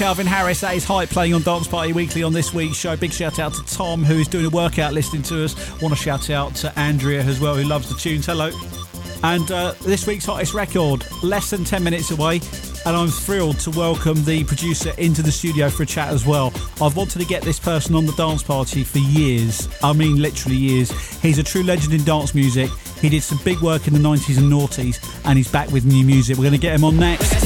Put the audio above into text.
Calvin Harris. That is Hype playing on Dance Party Weekly on this week's show. Big shout out to Tom, who is doing a workout listening to us. Want to shout out to Andrea as well, who loves the tunes. Hello. And this week's hottest record, less than 10 minutes away. And I'm thrilled to welcome the producer into the studio for a chat as well. I've wanted to get this person on the dance party for years. I mean, literally years. He's a true legend in dance music. He did some big work in the 90s and noughties, and he's back with new music. We're going to get him on next.